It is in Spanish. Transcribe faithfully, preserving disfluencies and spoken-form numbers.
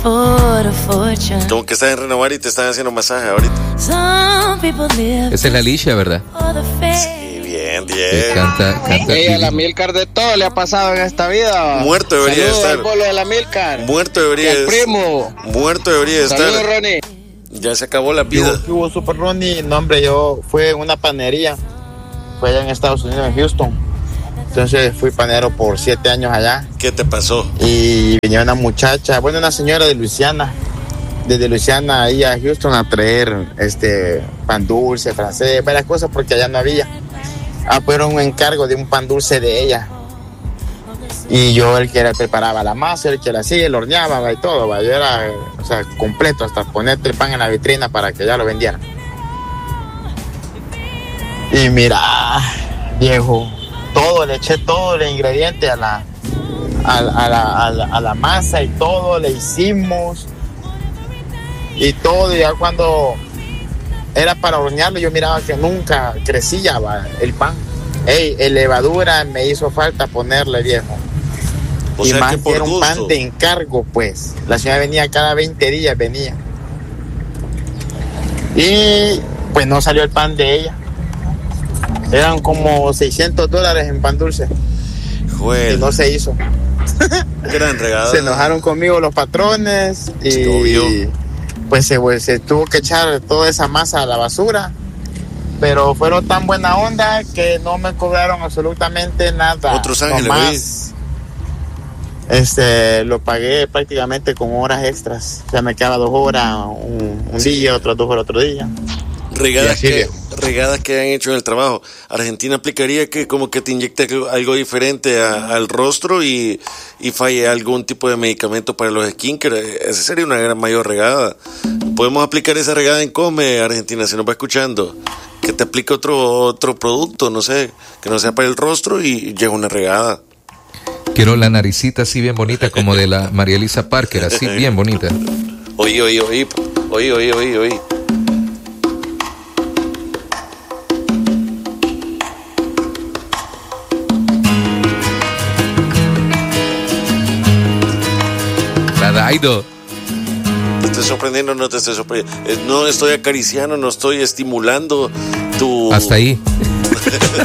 Como que estás en renovar y te están haciendo masaje ahorita. Esa es la Alicia, ¿verdad? Sí, bien, bien. Canta, canta. Ella, la Milcar de todo le ha pasado en esta vida. Muerto debería Saludos estar. al bolo de la Milcar. Muerto debería estar. primo. Muerto debería estar. Saludos, Ronnie. Ya se acabó la vida. ¿Qué hubo, Super Ronnie? No, hombre, yo fue en una panería. Fue allá en Estados Unidos, en Houston. Entonces fui panero por siete años allá. ¿Qué te pasó? Y venía una muchacha, bueno, una señora de Luisiana, desde Luisiana ahí a Houston a traer este pan dulce, francés, varias cosas porque allá no había. Ah, fueron un encargo de un pan dulce de ella. Y yo el que era, preparaba la masa, el que la hacía, el horneaba y todo. ¿va? Yo era, o sea, completo, hasta ponerte el pan en la vitrina para que ya lo vendieran. Y mira, viejo, todo, le eché todo el ingrediente a la, a, a, la, a, la, a la masa y todo, le hicimos y todo, y ya cuando era para hornearlo yo miraba que nunca crecía va, el pan. Ey, el levadura me hizo falta ponerle, viejo. O y sea más que era un gusto. Pan de encargo, pues. La señora venía cada veinte días, venía. Y pues no salió el pan de ella. Eran como seiscientos dólares en pan dulce. Joder. Y no se hizo. Gran regada. Se enojaron conmigo los patrones y, y pues se, pues se tuvo que echar toda esa masa a la basura. Pero fueron tan buena onda que no me cobraron absolutamente nada. Otros Ángeles, más, este, lo pagué prácticamente con horas extras. O sea, me quedaba dos horas un, un sí. día, otras dos horas otro día. Regadas que, regadas que han hecho en el trabajo. Argentina aplicaría que como que te inyecte algo diferente a, al rostro y, y falle algún tipo de medicamento para los skincare. Esa sería una gran mayor regada. Podemos aplicar esa regada en Come, Argentina, si nos va escuchando. Que te aplique otro, otro producto, no sé, que no sea para el rostro y llega una regada. Quiero la naricita así bien bonita como de la María Elisa Parker, así bien bonita. Oí, oí, oí, oí, oí, oí, oí. La Daido. ¿Te estoy sorprendiendo o no te estoy sorprendiendo? No estoy acariciando, no estoy estimulando tu... Hasta ahí.